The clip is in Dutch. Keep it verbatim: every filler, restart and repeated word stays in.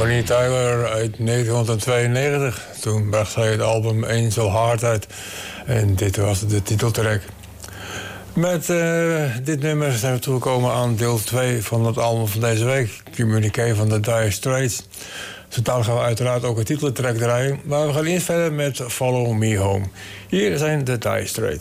Bonnie Tyler uit negentien tweeënnegentig. Toen bracht zij het album Angel Heart uit. En dit was de titeltrack. Met uh, dit nummer zijn we toegekomen aan deel twee van het album van deze week. Communiqué van de Dire Straits. Zo gaan we uiteraard ook een titeltrack draaien. Maar we gaan eerst verder met Follow Me Home. Hier zijn de Dire Straits.